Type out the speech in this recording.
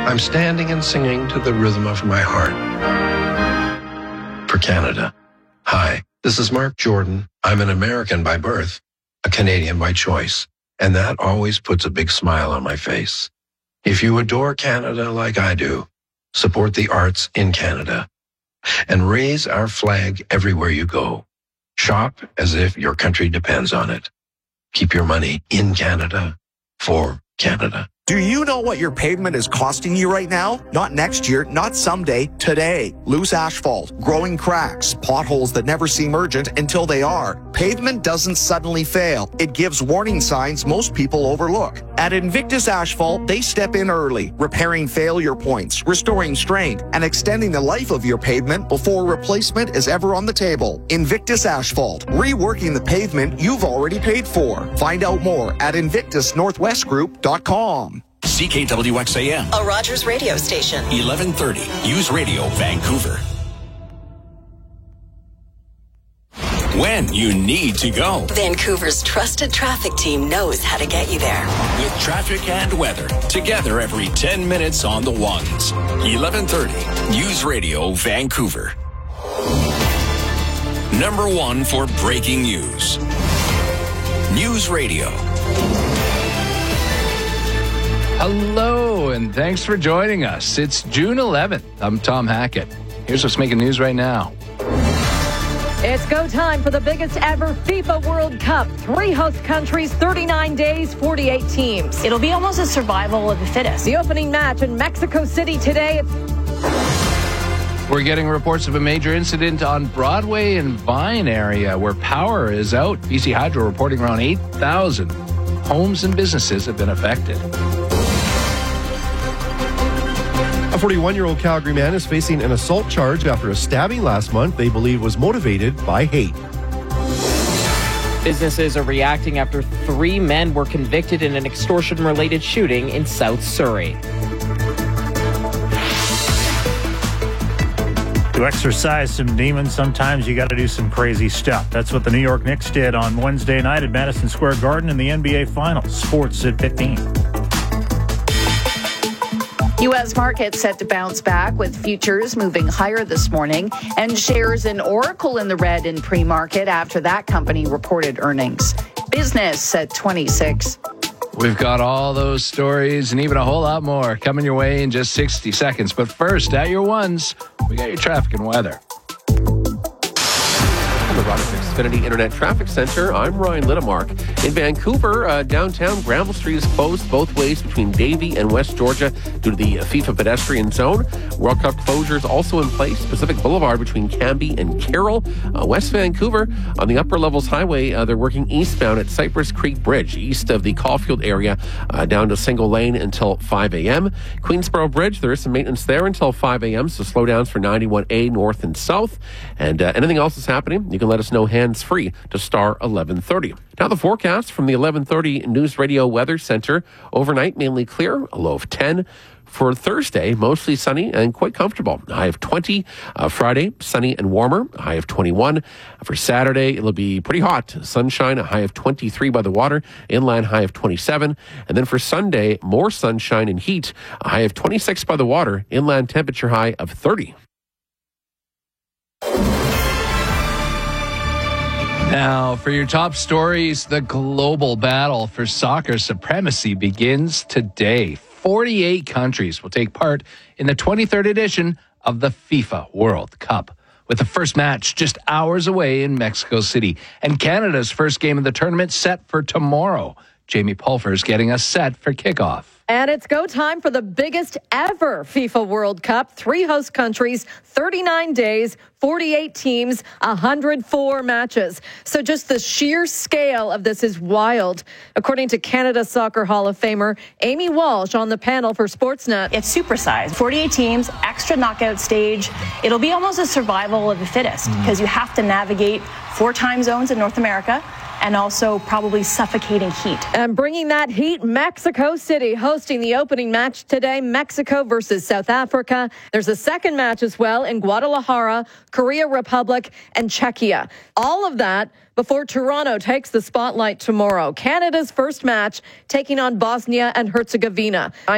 I'm standing and singing to the rhythm of my heart. For Canada. Hi, this is Mark Jordan. I'm an American by birth, a Canadian by choice, and that always puts a big smile on my face. If you adore Canada like I do, support the arts in Canada and raise our flag everywhere you go. Shop as if your country depends on it. Keep your money in Canada for Canada. Do you know what your pavement is costing you right now? Not next year, not someday, today. Loose asphalt, growing cracks, potholes that never seem urgent until they are. Pavement doesn't suddenly fail. It gives warning signs most people overlook. At Invictus Asphalt, they step in early, repairing failure points, restoring strength, and extending the life of your pavement before replacement is ever on the table. Invictus Asphalt, reworking the pavement you've already paid for. Find out more at invictusnorthwestgroup.com. CKWXAM, a Rogers radio station. 1130 News Radio, Vancouver. When you need to go. Vancouver's trusted traffic team knows how to get you there. With traffic and weather, together every 10 minutes on the ones. 1130 News Radio, Vancouver. Number one for breaking news. News Radio. Hello, and thanks for joining us. It's June 11th. I'm Tom Hackett. Here's what's making news right now. It's go time for the biggest ever FIFA World Cup. 3 host countries, 39 days, 48 teams. It'll be almost a survival of the fittest. The opening match in Mexico City today. We're getting reports of a major incident on Broadway and Vine area where power is out. BC Hydro reporting around 8,000 homes and businesses have been affected. A 41-year-old Calgary man is facing an assault charge after a stabbing last month they believe was motivated by hate. Businesses are reacting after 3 men were convicted in an extortion-related shooting in South Surrey. To exercise some demons, sometimes you got to do some crazy stuff. That's what the New York Knicks did on Wednesday night at Madison Square Garden in the NBA Finals. Sports at 15. U.S. markets set to bounce back with futures moving higher this morning and shares in Oracle in the red in pre-market after that company reported earnings. Business at 26. We've got all those stories and even a whole lot more coming your way in just 60 seconds. But first, at your ones, we got your traffic and weather. From the Rogers Xfinity Internet Traffic Center, I'm Ryan Littamark. In Vancouver, downtown Granville Street is closed both ways between Davie and West Georgia due to the FIFA pedestrian zone. World Cup closures also in place. Pacific Boulevard between Cambie and Carroll. West Vancouver, on the Upper Levels Highway, they're working eastbound at Cypress Creek Bridge, east of the Caulfield area, down to single lane until 5 a.m. Queensboro Bridge, there is some maintenance there until 5 a.m., so slowdowns for 91A north and south. And anything else is happening, you can let us know hands-free to star 1130. Now the forecast from the 1130 News Radio Weather Center. Overnight, mainly clear, a low of 10. For Thursday, mostly sunny and quite comfortable. A high of 20. Friday, sunny and warmer, a high of 21. For Saturday, it'll be pretty hot. Sunshine, a high of 23 by the water. Inland, high of 27. And then for Sunday, more sunshine and heat, a high of 26 by the water. Inland temperature high of 30. Now, for your top stories, the global battle for soccer supremacy begins today. 48 countries will take part in the 23rd edition of the FIFA World Cup, with the first match just hours away in Mexico City, and Canada's first game of the tournament set for tomorrow. Jamie Pulver's getting us set for kickoff. And it's go time for the biggest ever FIFA World Cup. 3 host countries, 39 days, 48 teams, 104 matches. So just the sheer scale of this is wild. According to Canada Soccer Hall of Famer Amy Walsh on the panel for Sportsnet. It's supersized. 48 teams, extra knockout stage. It'll be almost a survival of the fittest because you have to navigate 4 time zones in North America and also probably suffocating heat. And bringing that heat, Mexico City hosting the opening match today, Mexico versus South Africa. There's a second match as well in Guadalajara, Korea Republic, and Czechia. All of that before Toronto takes the spotlight tomorrow. Canada's first match taking on Bosnia and Herzegovina.